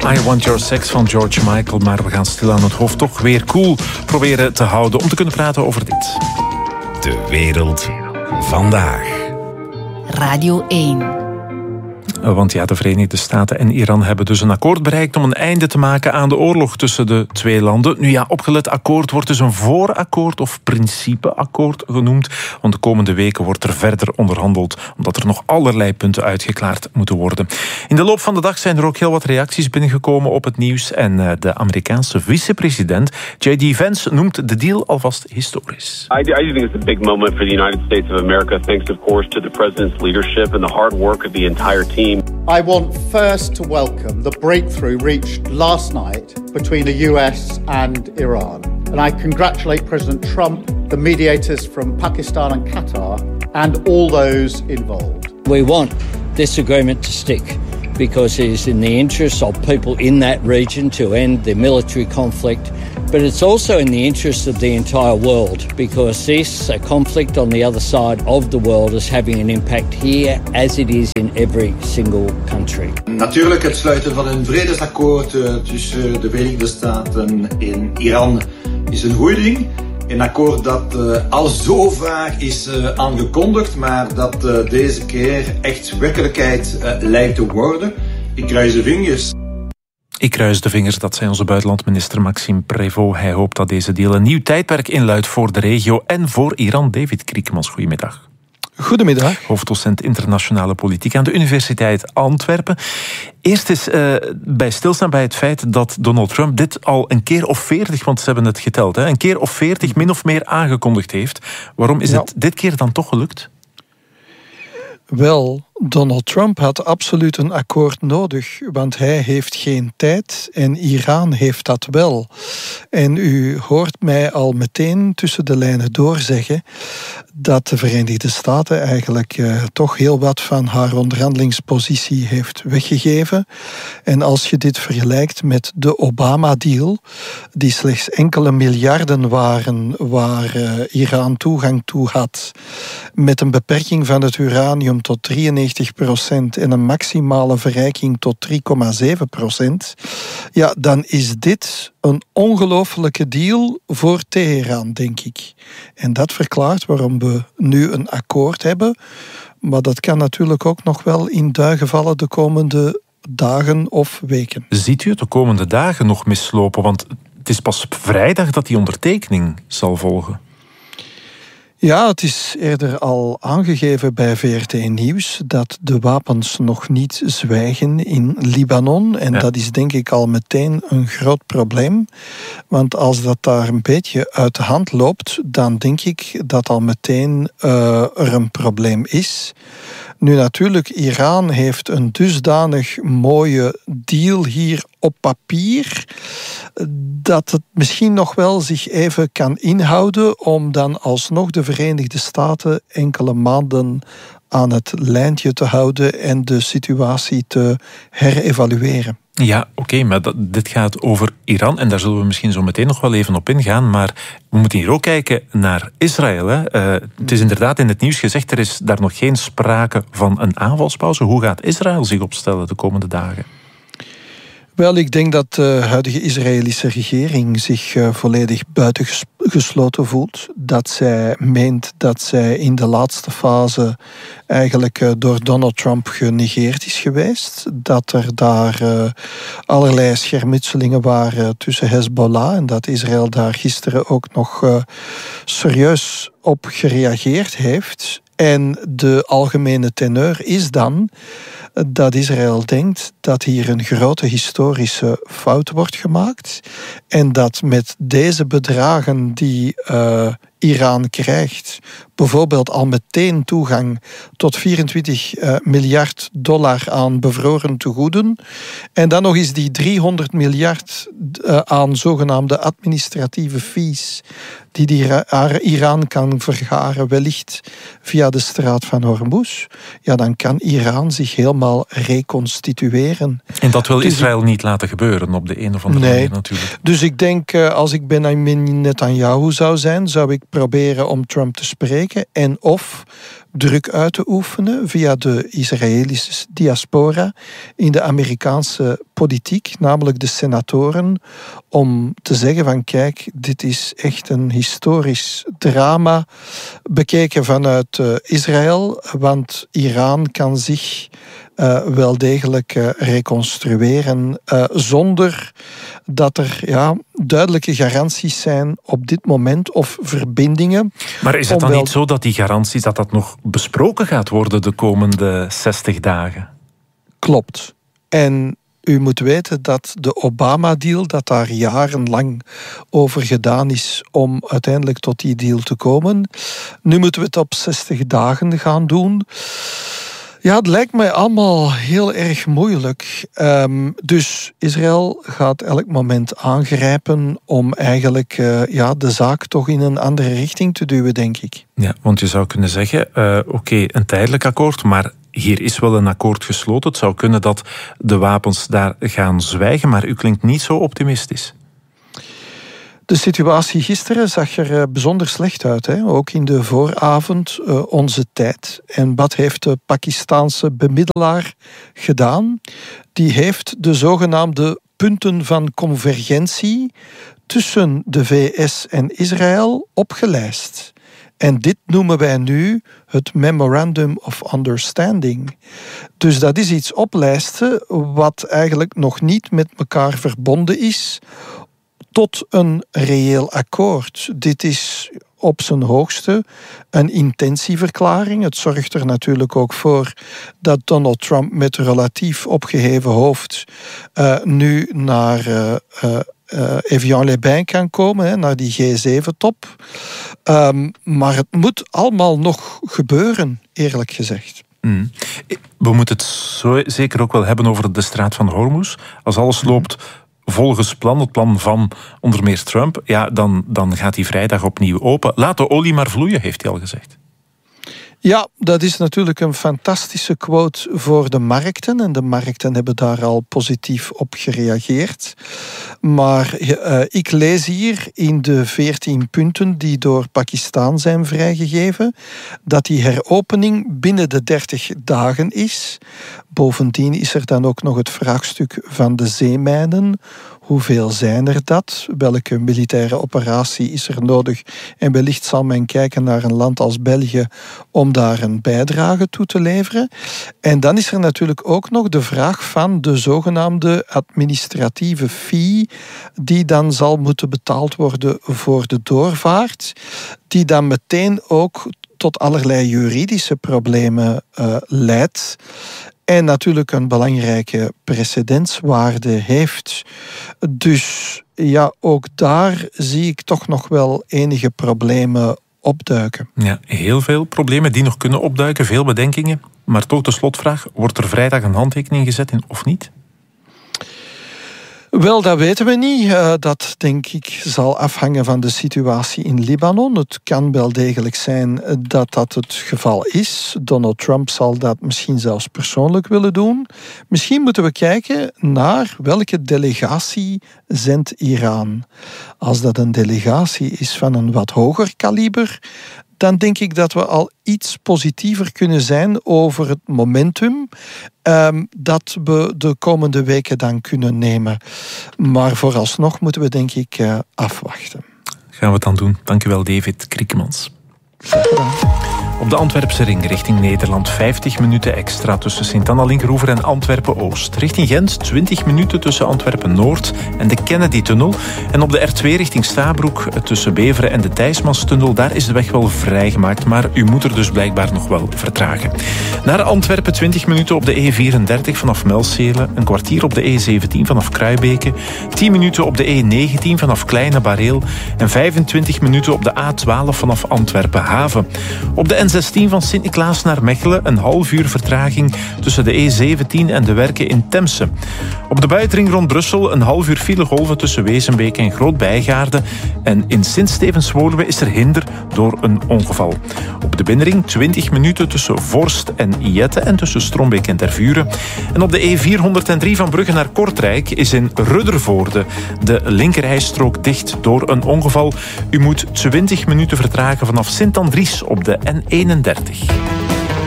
I Want Your Sex van George Michael. Maar we gaan stil aan het hoofd toch weer cool proberen te houden om te kunnen praten over dit. De wereld vandaag. Radio 1. Want ja, de Verenigde Staten en Iran hebben dus een akkoord bereikt om een einde te maken aan de oorlog tussen de twee landen. Nu ja, opgelet akkoord wordt dus een voorakkoord of principeakkoord genoemd. Want de komende weken wordt er verder onderhandeld, omdat er nog allerlei punten uitgeklaard moeten worden. In de loop van de dag zijn er ook heel wat reacties binnengekomen op het nieuws. En de Amerikaanse vicepresident J.D. Vance noemt de deal alvast historisch. I think it's a big moment for the United States of America, thanks of course to the president's leadership and the hard work of the entire team. I want first to welcome the breakthrough reached last night between the US and Iran. And I congratulate President Trump, the mediators from Pakistan and Qatar, and all those involved. We want this agreement to stick because it is in the interests of people in that region to end the military conflict. But it's also in the interest of the entire world because this conflict on the other side of the world is having an impact here as it is in every single country. Natuurlijk het sluiten van een vredesakkoord tussen de Verenigde Staten en Iran is een goeie ding. Een akkoord dat al zo vaak is aangekondigd, maar dat deze keer echt werkelijkheid lijkt te worden. Ik kruis de vingers. Ik kruis de vingers, dat zei onze buitenlandminister Maxime Prévost. Hij hoopt dat deze deal een nieuw tijdperk inluidt voor de regio en voor Iran. David Kriekmans, goedemiddag. Goedemiddag. Hoofddocent internationale politiek aan de Universiteit Antwerpen. Eerst eens bij stilstaan bij het feit dat Donald Trump dit al een keer of 40, want ze hebben het geteld, een keer of 40 min of meer aangekondigd heeft. Waarom is het dit keer dan toch gelukt? Wel, Donald Trump had absoluut een akkoord nodig, want hij heeft geen tijd en Iran heeft dat wel. En u hoort mij al meteen tussen de lijnen doorzeggen dat de Verenigde Staten eigenlijk toch heel wat van haar onderhandelingspositie heeft weggegeven. En als je dit vergelijkt met de Obama-deal, die slechts enkele miljarden waren waar Iran toegang toe had, met een beperking van het uranium tot 93% en een maximale verrijking tot 3,7%, ja, dan is dit een ongelofelijke deal voor Teheran, denk ik. En dat verklaart waarom we nu een akkoord hebben. Maar dat kan natuurlijk ook nog wel in duigen vallen de komende dagen of weken. Ziet u het de komende dagen nog mislopen? Want het is pas vrijdag dat die ondertekening zal volgen. Ja, het is eerder al aangegeven bij VRT Nieuws dat de wapens nog niet zwijgen in Libanon. En dat is denk ik al meteen een groot probleem. Want als dat daar een beetje uit de hand loopt, dan denk ik dat al meteen er een probleem is. Nu natuurlijk, Iran heeft een dusdanig mooie deal hier op papier dat het misschien nog wel zich even kan inhouden om dan alsnog de Verenigde Staten enkele maanden aan het lijntje te houden en de situatie te herevalueren. Ja, oké, maar dit gaat over Iran en daar zullen we misschien zo meteen nog wel even op ingaan. Maar we moeten hier ook kijken naar Israël. Het is inderdaad in het nieuws gezegd, er is daar nog geen sprake van een aanvalspauze. Hoe gaat Israël zich opstellen de komende dagen? Wel, ik denk dat de huidige Israëlische regering zich volledig buitengesloten voelt. Dat zij meent dat zij in de laatste fase eigenlijk door Donald Trump genegeerd is geweest. Dat er daar allerlei schermutselingen waren tussen Hezbollah en dat Israël daar gisteren ook nog serieus op gereageerd heeft. En de algemene teneur is dan dat Israël denkt dat hier een grote historische fout wordt gemaakt en dat met deze bedragen die Iran krijgt, bijvoorbeeld al meteen toegang tot 24 miljard dollar aan bevroren tegoeden en dan nog eens die 300 miljard aan zogenaamde administratieve fees die Iran kan vergaren, wellicht via de straat van Hormuz, ja, dan kan Iran zich helemaal reconstitueren. En dat wil Israël niet laten gebeuren op de een of andere manier natuurlijk. Dus ik denk, als ik Benjamin Netanyahu zou zijn, zou ik proberen om Trump te spreken en of druk uit te oefenen via de Israëlische diaspora in de Amerikaanse politiek, namelijk de senatoren, om te zeggen van kijk, dit is echt een historisch drama bekeken vanuit Israël, want Iran kan zich wel degelijk reconstrueren zonder dat er duidelijke garanties zijn op dit moment of verbindingen. Maar is het dan niet zo dat die garanties dat nog besproken gaat worden de komende 60 dagen? Klopt. En u moet weten dat de Obama-deal, dat daar jarenlang over gedaan is om uiteindelijk tot die deal te komen. Nu moeten we het op 60 dagen gaan doen. Ja, het lijkt mij allemaal heel erg moeilijk. Dus Israël gaat elk moment aangrijpen om eigenlijk de zaak toch in een andere richting te duwen, denk ik. Ja, want je zou kunnen zeggen, oké, een tijdelijk akkoord, maar hier is wel een akkoord gesloten. Het zou kunnen dat de wapens daar gaan zwijgen, maar u klinkt niet zo optimistisch. De situatie gisteren zag er bijzonder slecht uit. Hè? Ook in de vooravond onze tijd. En wat heeft de Pakistaanse bemiddelaar gedaan? Die heeft de zogenaamde punten van convergentie tussen de VS en Israël opgelijst. En dit noemen wij nu het Memorandum of Understanding. Dus dat is iets oplijsten wat eigenlijk nog niet met elkaar verbonden is tot een reëel akkoord. Dit is op zijn hoogste een intentieverklaring. Het zorgt er natuurlijk ook voor dat Donald Trump met relatief opgeheven hoofd nu naar Evian-les-Bains kan komen, naar die G7-top. Maar het moet allemaal nog gebeuren, eerlijk gezegd. We moeten het zeker ook wel hebben over de straat van Hormuz. Als alles loopt volgens plan, het plan van onder meer Trump, dan gaat die vrijdag opnieuw open. Laat de olie maar vloeien, heeft hij al gezegd. Ja, dat is natuurlijk een fantastische quote voor de markten. En de markten hebben daar al positief op gereageerd. Maar ik lees hier in de 14 punten die door Pakistan zijn vrijgegeven, dat die heropening binnen de 30 dagen is. Bovendien is er dan ook nog het vraagstuk van de zeemijnen. Hoeveel zijn er dat? Welke militaire operatie is er nodig? En wellicht zal men kijken naar een land als België om daar een bijdrage toe te leveren. En dan is er natuurlijk ook nog de vraag van de zogenaamde administratieve fee, die dan zal moeten betaald worden voor de doorvaart, die dan meteen ook tot allerlei juridische problemen leidt. En natuurlijk een belangrijke precedentswaarde heeft. Dus ja, ook daar zie ik toch nog wel enige problemen opduiken. Ja, heel veel problemen die nog kunnen opduiken, veel bedenkingen. Maar toch de slotvraag, wordt er vrijdag een handtekening gezet of niet? Wel, dat weten we niet. Dat, denk ik, zal afhangen van de situatie in Libanon. Het kan wel degelijk zijn dat dat het geval is. Donald Trump zal dat misschien zelfs persoonlijk willen doen. Misschien moeten we kijken naar welke delegatie zendt Iran. Als dat een delegatie is van een wat hoger kaliber, dan denk ik dat we al iets positiever kunnen zijn over het momentum dat we de komende weken dan kunnen nemen. Maar vooralsnog moeten we, denk ik, afwachten. Gaan we het dan doen. Dank u wel, David Kriekemans. Op de Antwerpse ring richting Nederland 50 minuten extra tussen Sint-Anna-Linkeroever en Antwerpen-Oost. Richting Gent 20 minuten tussen Antwerpen-Noord en de Kennedy-tunnel. En op de R2 richting Stabroek tussen Beveren en de Thijsmanstunnel, daar is de weg wel vrijgemaakt, maar u moet er dus blijkbaar nog wel vertragen. Naar Antwerpen 20 minuten op de E34 vanaf Melcelen, een kwartier op de E17 vanaf Kruibeke, 10 minuten op de E19 vanaf Kleine Bareel en 25 minuten op de A12 vanaf Antwerpen-Haven. Op de N16 van Sint-Niklaas naar Mechelen, een half uur vertraging tussen de E17 en de Werken in Temse. Op de buitenring rond Brussel een half uur filegolven tussen Wezenbeek en Groot-Bijgaarde. En in Sint-Stevens-Woluwe is er hinder door een ongeval. Op de binnenring 20 minuten tussen Vorst en Iette en tussen Strombeek en Tervuren. En op de E403 van Brugge naar Kortrijk is in Ruddervoorde de linkerrijstrook dicht door een ongeval. U moet 20 minuten vertragen vanaf Sint-Andries op de N31.